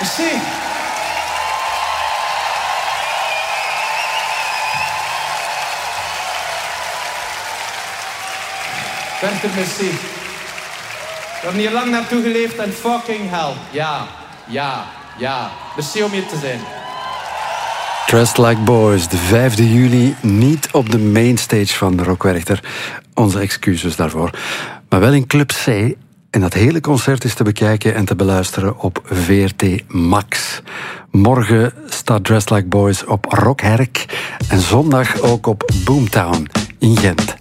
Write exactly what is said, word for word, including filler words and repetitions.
Merci. Werchter, merci. We hebben hier lang naartoe geleefd en fucking hell. Ja, ja, ja. Merci om hier te zijn. Dressed Like Boys, de vijfde juli, niet op de mainstage van de Rock Werchter. Onze excuses daarvoor. Maar wel in Club C. En dat hele concert is te bekijken en te beluisteren op V R T Max. Morgen staat Dressed Like Boys op Rockherk. En zondag ook op Boomtown in Gent.